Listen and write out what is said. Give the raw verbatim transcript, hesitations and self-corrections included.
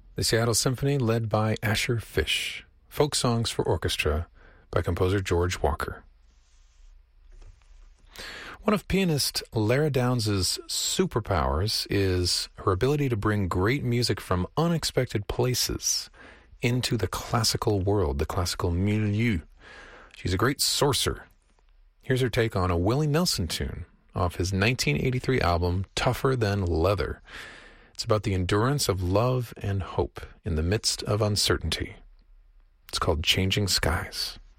The Seattle Symphony, led by Asher Fish. Folk Songs for Orchestra by composer George Walker. One of pianist Lara Downs' superpowers is her ability to bring great music from unexpected places into the classical world, the classical milieu. She's a great sorcerer. Here's her take on a Willie Nelson tune off his nineteen eighty-three album, Tougher Than Leather. It's about the endurance of love and hope in the midst of uncertainty. It's called Changing Skies.